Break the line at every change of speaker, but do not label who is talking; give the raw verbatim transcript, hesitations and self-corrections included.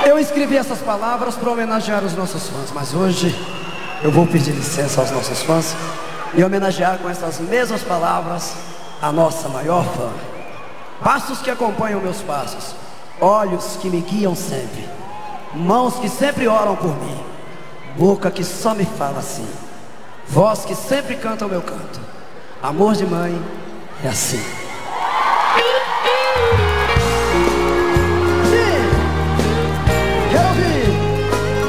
Eu escrevi essas palavras para homenagear os nossos fãs, mas hoje eu vou pedir licença aos nossos fãs e homenagear com essas mesmas palavras a nossa maior fã. Passos que acompanham meus passos, olhos que me guiam sempre, mãos que sempre oram por mim, boca que só me fala assim, voz que sempre canta o meu canto. Amor de mãe é assim.